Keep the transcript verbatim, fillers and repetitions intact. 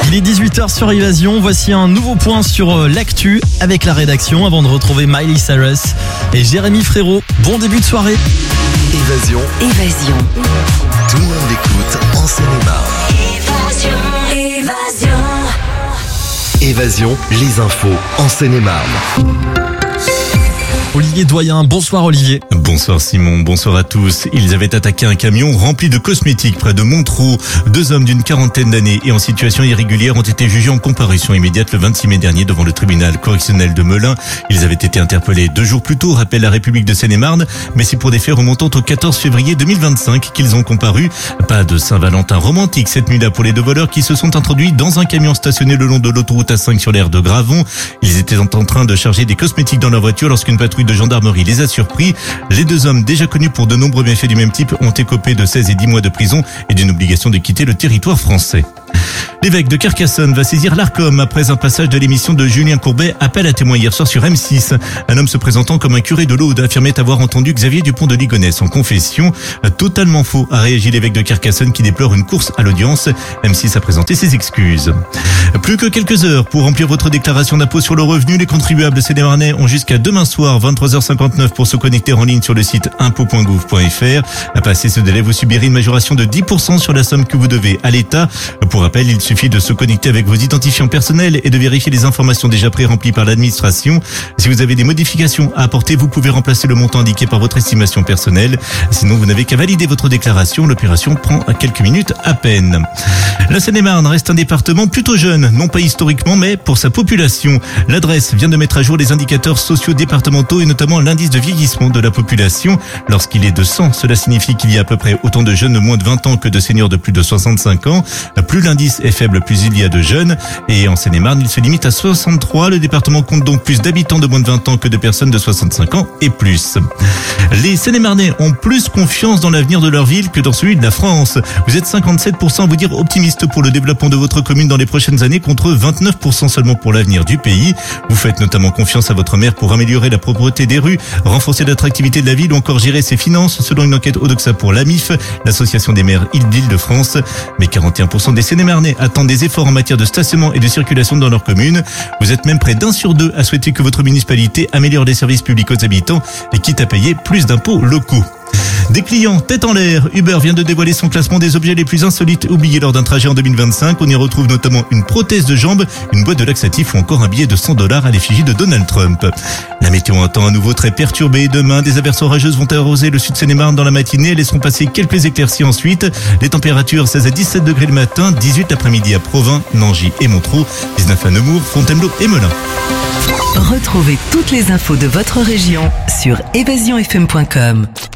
Il est dix-huit heures sur Évasion. Voici un nouveau point sur l'actu avec la rédaction avant de retrouver Miley Cyrus et Jérémy Frérot. Bon début de soirée. Évasion. Évasion. Tout le monde l'écoute en Seine-et-Marne. Évasion. Évasion. Évasion, les infos en Seine-et-Marne. Olivier Doyen, bonsoir Olivier. Bonsoir Simon, bonsoir à tous. Ils avaient attaqué un camion rempli de cosmétiques près de Montereau. Deux hommes d'une quarantaine d'années et en situation irrégulière ont été jugés en comparution immédiate le vingt-six mai dernier devant le tribunal correctionnel de Melun. Ils avaient été interpellés deux jours plus tôt, rappelle la République de Seine-et-Marne, mais c'est pour des faits remontant au quatorze février deux mille vingt-cinq qu'ils ont comparu. Pas de Saint-Valentin romantique cette nuit-là pour les deux voleurs qui se sont introduits dans un camion stationné le long de l'autoroute A cinq sur l'aire de Gravon. Ils étaient en train de charger des cosmétiques dans leur voiture lorsqu'une patrouille de gendarmerie les a surpris. Les deux hommes, déjà connus pour de nombreux méfaits du même type, ont écopé de seize et dix mois de prison et d'une obligation de quitter le territoire français. L'évêque de Carcassonne va saisir l'Arcom après un passage de l'émission de Julien Courbet, appel à témoins hier soir sur M six. Un homme se présentant comme un curé de l'Aude affirmait avoir entendu Xavier Dupont de Ligonnès en confession. Totalement faux, a réagi l'évêque de Carcassonne qui déplore une course à l'audience. M six a présenté ses excuses. Plus que quelques heures pour remplir votre déclaration d'impôt sur le revenu. Les contribuables sénémarnais ont jusqu'à demain soir, vingt-trois heures cinquante-neuf, pour se connecter en ligne sur le site impôt point gouv point fr. À passer ce délai, vous subirez une majoration de dix pour cent sur la somme que vous devez à l'État. Pour rappel, il suffit de se connecter avec vos identifiants personnels et de vérifier les informations déjà pré-remplies par l'administration. Si vous avez des modifications à apporter, vous pouvez remplacer le montant indiqué par votre estimation personnelle. Sinon, vous n'avez qu'à valider votre déclaration. L'opération prend quelques minutes à peine. La Seine-et-Marne reste un département plutôt jeune, non pas historiquement, mais pour sa population. L'adresse vient de mettre à jour les indicateurs sociaux départementaux et notamment l'indice de vieillissement de la population. Lorsqu'il est de cent, cela signifie qu'il y a à peu près autant de jeunes de moins de vingt ans que de seniors de plus de soixante-cinq ans. Plus l'indice est faible, plus il y a de jeunes. Et en Seine-et-Marne, il se limite à soixante-trois. Le département compte donc plus d'habitants de moins de vingt ans que de personnes de soixante-cinq ans et plus. Les Seine-et-Marnais ont plus confiance dans l'avenir de leur ville que dans celui de la France. Vous êtes cinquante-sept pour cent à vous dire optimiste pour le développement de votre commune dans les prochaines années contre vingt-neuf pour cent seulement pour l'avenir du pays. Vous faites notamment confiance à votre maire pour améliorer la propreté des rues, renforcer l'attractivité de la ville ou encore gérer ses finances selon une enquête Odoxa pour l'A M I F, l'association des maires d'Île-de-France. Mais quarante et un pour cent des Seine-et-Marnais attendent des efforts en matière de stationnement et de circulation dans leur commune. Vous êtes même près d'un sur deux à souhaiter que votre municipalité améliore les services publics aux habitants et quitte à payer plus d'impôts locaux. Des clients tête en l'air. Uber vient de dévoiler son classement des objets les plus insolites oubliés lors d'un trajet en deux mille vingt-cinq. On y retrouve notamment une prothèse de jambe, une boîte de laxatif ou encore un billet de cent dollars à l'effigie de Donald Trump. La météo en temps à nouveau très perturbée. Demain, des averses orageuses vont arroser le sud Seine-et-Marne dans la matinée. Elles laisseront passer quelques éclaircies ensuite. Les températures seize à dix-sept degrés le matin, dix-huit l'après-midi à Provins, Nangy et Montereau, dix-neuf à Nemours, Fontainebleau et Melun. Retrouvez toutes les infos de votre région sur évasion f m point com.